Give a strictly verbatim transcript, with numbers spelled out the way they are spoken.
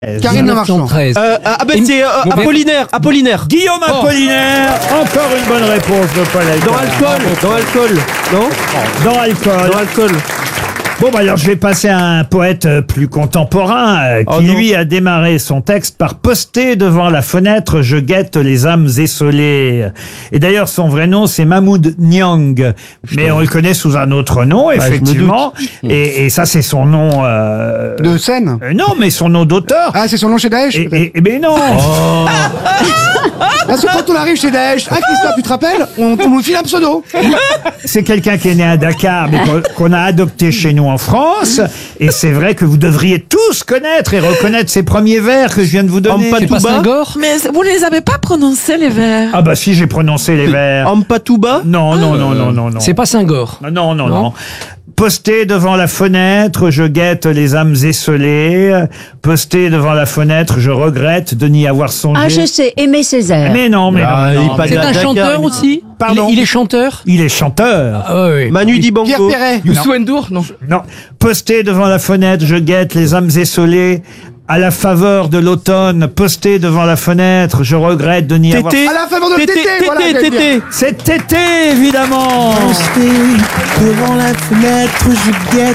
Karine Le Marchand. Euh, ah ben c'est euh, Apollinaire, Apollinaire. Guillaume Apollinaire, encore une bonne réponse de Paul Elkarat. Dans alcool, dans alcool, non Dans alcool. Dans alcool. Bon, bah alors je vais passer à un poète euh, plus contemporain euh, qui, Oh non. lui, a démarré son texte par poster devant la fenêtre « Je guette les âmes essolées ». Et d'ailleurs, son vrai nom, c'est Mahmoud Niang. Mais on le connaît sous un autre nom, je me effectivement. et, et ça, c'est son nom... Euh... De scène. euh, non, mais son nom d'auteur. Ah, c'est son nom chez Daesh, Et, peut-être. et, et- mais non. Parce que quand on arrive chez Daesh, ah Christophe, tu te rappelles, on, on nous file un pseudo. C'est quelqu'un qui est né à Dakar, mais qu'on- qu'on a adopté chez nous en France. Et c'est vrai que vous devriez tous connaître et reconnaître ces premiers vers que je viens de vous donner. Ampatouba. C'est pas Senghor? Mais vous ne les avez pas prononcés, les vers. Ah bah si, j'ai prononcé les vers. Ampatouba. Non, non, non, non, non, non. C'est pas Senghor. Non, non, non, Non. Posté devant la fenêtre, je guette les âmes esselées. Posté devant la fenêtre, je regrette de n'y avoir songé. Ah, je sais, Aimé Césaire. Mais non, mais Ah, non, il non, pas mais- C'est de un Dakar, chanteur il- aussi? Pardon. Il, il est chanteur? Il est chanteur. Ah oui. Manu Pierre Dibango. Perret. Youssou N'Dour? Non. Non. Posté devant la fenêtre, je guette les âmes esselées. À la faveur de l'automne, posté devant la fenêtre, je regrette de n'y avoir... Tété. À la faveur de le Tété, tété, voilà, tété, j'allais dire. tété. C'est Tété, évidemment. Devant la fenêtre, je guette